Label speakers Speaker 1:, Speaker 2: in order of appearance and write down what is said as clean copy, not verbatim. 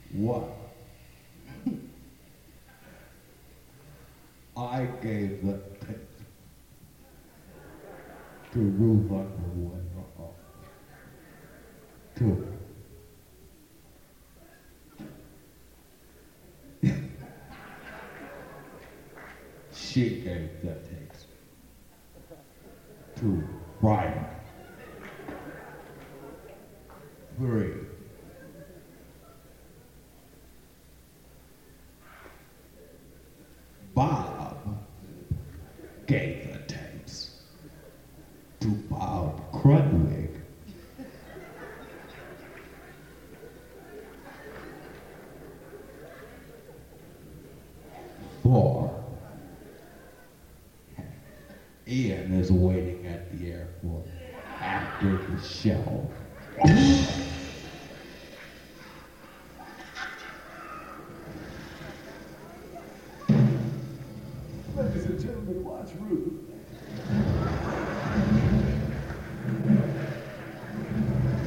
Speaker 1: What? I gave the tip to Ruth Underwood. To she gave the tapes to Brian. 3. Bob gave the tapes to Bob Crudwig. 4. Ian is waiting at the airport after the show. Ladies and gentlemen, watch Ruth.